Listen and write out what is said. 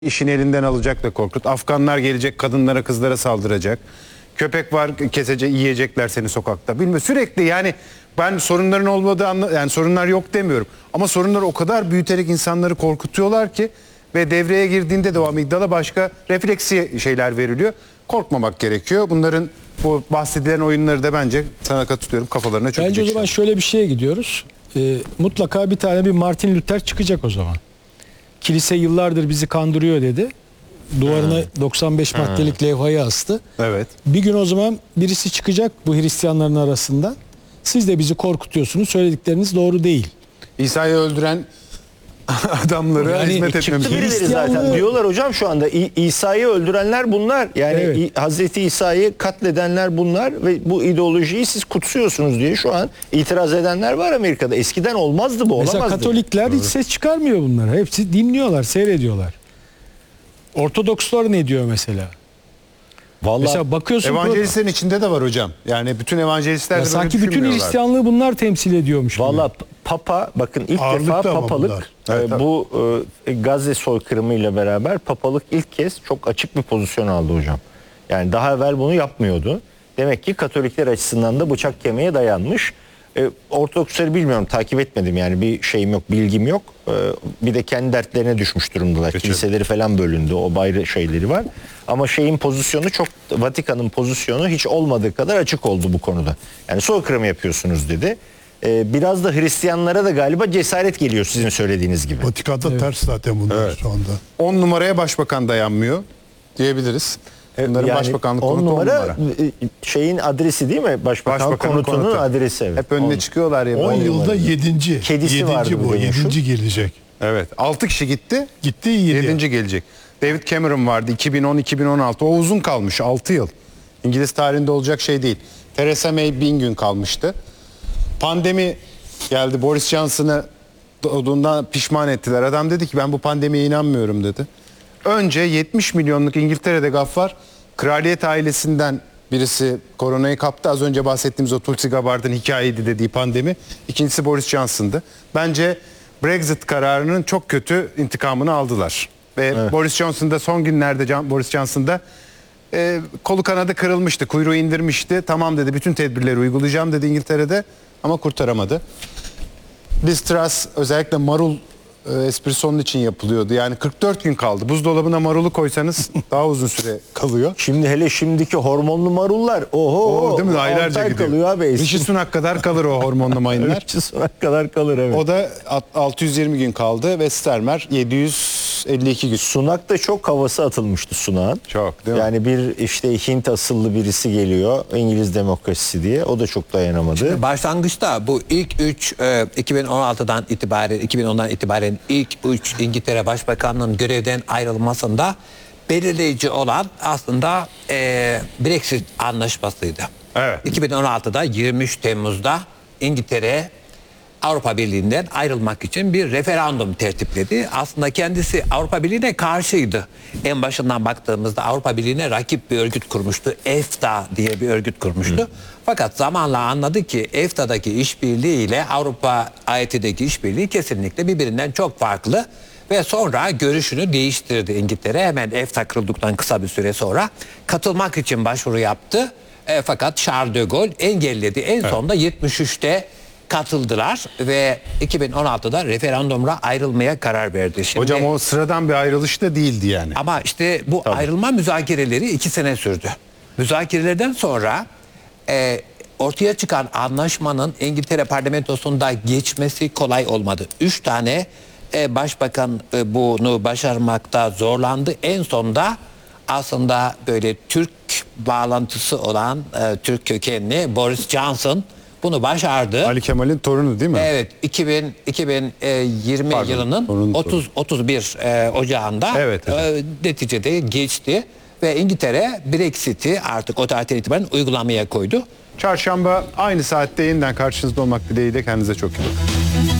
İşini elinden alacak da korkut. Afganlar gelecek, kadınlara, kızlara saldıracak. Köpek var, kesecek, yiyecekler seni sokakta. Bilmiyorum, sürekli yani ben sorunların olmadığı yani sorunlar yok demiyorum. Ama sorunları o kadar büyüterek insanları korkutuyorlar ki ve devreye girdiğinde de o amigdala başka refleksi şeyler veriliyor. Korkmamak gerekiyor. Bunların bu bahsedilen oyunları da bence sana katılıyorum, kafalarına çok Bence o zaman şöyle bir şeye gidiyoruz. Mutlaka bir tane bir Martin Luther çıkacak o zaman. Kilise yıllardır bizi kandırıyor dedi. Duvarına 95 maddelik levhayı astı. Evet. Bir gün o zaman birisi çıkacak bu Hristiyanların arasından. Siz de bizi korkutuyorsunuz. Söyledikleriniz doğru değil. İsa'yı öldüren adamlara Yani hizmet etmemiz. Çıktı birileri zaten. Diyorlar hocam şu anda İsa'yı öldürenler bunlar. Yani Evet. Hazreti İsa'yı katledenler bunlar ve bu ideolojiyi siz kutsuyorsunuz diye şu an itiraz edenler var Amerika'da. Eskiden olmazdı bu, Mesela olamazdı. Katolikler hiç ses çıkarmıyor bunlara. Hepsi dinliyorlar, seyrediyorlar. Ortodokslar ne diyor mesela? Vallahi Mesela bakıyorsun Evangelistlerin içinde de var hocam. Yani bütün evangelistler de böyle sanki bütün düşünmüyorlar. Hristiyanlığı bunlar temsil ediyormuş gibi. Valla Papa bakın ilk Ağırlıkta defa ama papalık bunlar. Evet, tabii. bu Gazze soykırımıyla beraber papalık ilk kez çok açık bir pozisyon aldı hocam. Yani daha evvel bunu yapmıyordu. Demek ki Katolikler açısından da bıçak kemiğe dayanmış. Ortodoksları bilmiyorum, takip etmedim yani, bir şeyim yok, bilgim yok. Bir de kendi dertlerine düşmüş durumdalar. Peki. Kiliseleri falan bölündü, o bayrağı şeyleri var. Ama şeyin pozisyonu çok, Vatikan'ın pozisyonu hiç olmadığı kadar açık oldu bu konuda. Yani soykırım yapıyorsunuz dedi. Biraz da Hristiyanlara da galiba cesaret geliyor sizin söylediğiniz gibi. Vatikan'da ters zaten bunlar şu anda. 10 numaraya başbakan dayanmıyor diyebiliriz. Bunların Yani başbakanlık 10 konutu 10 numara numara. şeyin adresi değil mi? Başbakanın konutunun konutu. adresi. Evet. Hep önüne 10. çıkıyorlar ya. 10 yılda 7. Kedisi vardı bu. bir de meşhur. 7. gelecek. Evet. 6 kişi gitti. Gitti 7. 7. gelecek. David Cameron vardı 2010-2016. O uzun kalmış 6 yıl. İngiliz tarihinde olacak şey değil. Theresa May 1000 gün kalmıştı. Pandemi geldi. Boris Johnson'ı doğduğundan pişman ettiler. Adam dedi ki ben bu pandemiye inanmıyorum dedi. Önce 70 milyonluk İngiltere'de gaffar kraliyet ailesinden birisi koronayı kaptı. Az önce bahsettiğimiz o Tulsi Gabbard'ın hikayeydi dediği pandemi. İkincisi Boris Johnson'dı. Bence Brexit kararının çok kötü intikamını aldılar. Ve Boris Johnson da son günlerde Boris Johnson'da kolu kanadı kırılmıştı. Kuyruğu indirmişti. Tamam dedi, bütün tedbirleri uygulayacağım dedi İngiltere'de ama kurtaramadı. Liz Truss özellikle marul esprisi onun için yapılıyordu. Yani 44 gün kaldı. Buzdolabına marulu koysanız daha uzun süre kalıyor. Şimdi hele şimdiki hormonlu marullar oho Değil mi? 6 Aylarca ay gidiyor. kalıyor abi. Rishi Sunak kadar kalır o hormonlu mayınlar. Rishi Sunak kadar kalır, evet. O da 620 gün kaldı ve Starmer 752 gün. Sunak da çok havası atılmıştı Sunak'ın. Çok, değil mi? Yani bir işte Hint asıllı birisi geliyor, İngiliz demokrasisi diye, o da çok dayanamadı. Başlangıçta bu ilk 3 2016'dan itibaren 2010'dan itibaren ilk 3 İngiltere Başbakanlığı'nın görevden ayrılmasında belirleyici olan aslında Brexit anlaşmasıydı. Evet. 2016'da 23 Temmuz'da İngiltere Avrupa Birliği'nden ayrılmak için bir referandum tertipledi. Aslında kendisi Avrupa Birliği'ne karşıydı. En başından baktığımızda Avrupa Birliği'ne rakip bir örgüt kurmuştu. EFTA diye bir örgüt kurmuştu. Fakat zamanla anladı ki EFTA'daki işbirliği ile Avrupa AYT'deki işbirliği kesinlikle birbirinden çok farklı. Ve sonra görüşünü değiştirdi İngiltere. Hemen EFTA kırıldıktan kısa bir süre sonra katılmak için başvuru yaptı. Fakat Charles de Gaulle engelledi. En sonunda 73'te katıldılar ve 2016'da referandumla ayrılmaya karar verdi. Şimdi, Hocam o sıradan bir ayrılış da değildi yani. ama işte bu ayrılma müzakereleri 2 sene sürdü. Müzakerelerden sonra ortaya çıkan anlaşmanın İngiltere parlamentosunda geçmesi kolay olmadı. 3 tane başbakan bunu başarmakta zorlandı. En sonunda aslında böyle Türk bağlantısı olan Türk kökenli Boris Johnson bunu başardı. Ali Kemal'in torunu değil mi? Evet, 2020 Pardon, yılının torunu. 31 Ocağı'nda Evet, evet. neticede geçti ve İngiltere Brexit'i artık o tarihten itibaren uygulamaya koydu. Çarşamba aynı saatte yeniden karşınızda olmak dileğiyle, kendinize çok iyi bakın.